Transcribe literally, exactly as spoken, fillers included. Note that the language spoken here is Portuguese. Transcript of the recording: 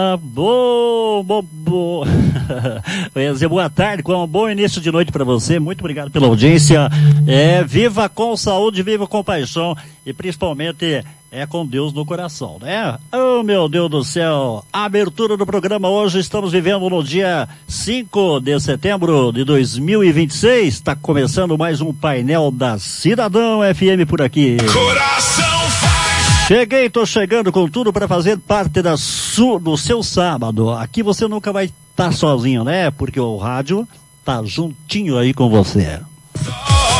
Bom, bom, bom. Eu ia dizer boa tarde, com um bom início de noite para você. Muito obrigado pela audiência. É, viva com saúde, viva com paixão e principalmente é com Deus no coração, né? Oh, meu Deus do céu. A abertura do programa hoje, estamos vivendo no dia cinco de setembro de dois mil e vinte e seis. Está começando mais um painel da Cidadão F M por aqui. Coração! Cheguei, tô chegando com tudo para fazer parte da su, do seu sábado. Aqui você nunca vai estar sozinho, né? Porque o rádio tá juntinho aí com você.